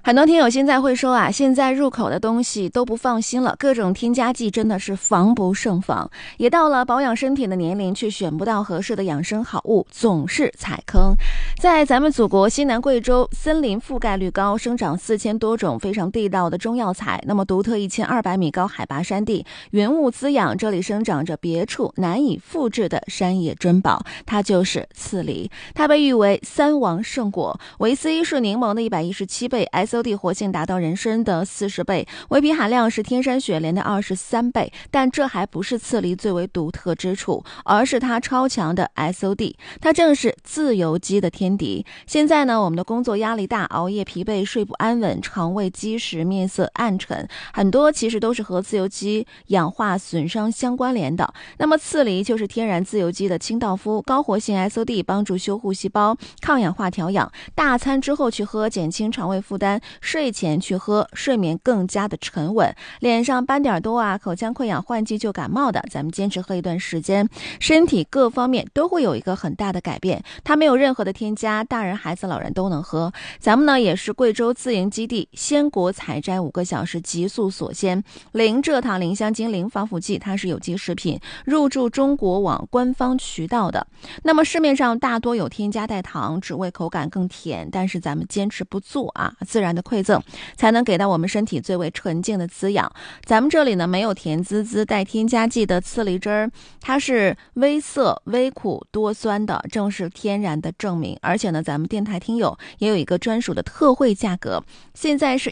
很多听友现在会说啊，现在入口的东西都不放心了，各种添加剂真的是防不胜防。也到了保养身体的年龄，却选不到合适的养生好物，总是踩坑。在咱们祖国西南贵州，森林覆盖率高，生长4000多种非常地道的中药材。那么独特1200米高海拔山地，云雾滋养，这里生长着别处难以复制的山野珍宝，它就是刺梨。它被誉为三王圣果，维 C 是柠檬的117倍，SOD 活性达到人参的40倍，维 P 含量是天山雪莲的23倍。但这还不是刺梨最为独特之处，而是它超强的 SOD， 它正是自由基的天敌。现在呢，我们的工作压力大，熬夜疲惫，睡不安稳，肠胃积食，面色暗沉，很多其实都是和自由基氧化损伤相关联的。那么刺梨就是天然自由基的清道夫，高活性 SOD 帮助修护细胞，抗氧化调养。大餐之后去喝，减轻肠胃负担；睡前去喝，睡眠更加的沉稳。脸上斑点多啊，口腔溃疡、换季就感冒的，咱们坚持喝一段时间，身体各方面都会有一个很大的改变。它没有任何的添加，大人、孩子、老人都能喝。咱们呢也是贵州自营基地，鲜果采摘5个小时，急速锁鲜，零蔗糖、零香精、零防腐剂，它是有机食品，入驻中国网官方渠道的。那么市面上大多有添加带糖，只为口感更甜，但是咱们坚持不做啊，自然的馈赠才能给到我们身体最为纯净的滋养。咱们这里呢没有甜滋滋带添加剂的刺梨汁儿，它是微涩、微苦、多酸的，正是天然的证明。而且呢，咱们电台听友也有一个专属的特惠价格，现在是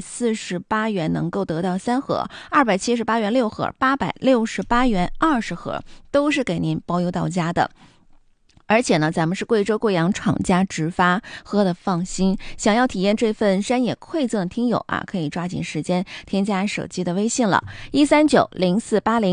148元能够得到3盒，278元6盒，868元20盒，都是给您包邮到家的。而且呢，咱们是贵州贵阳厂家直发，喝的放心。想要体验这份山野馈赠的听友啊，可以抓紧时间添加手机的微信了，1390480。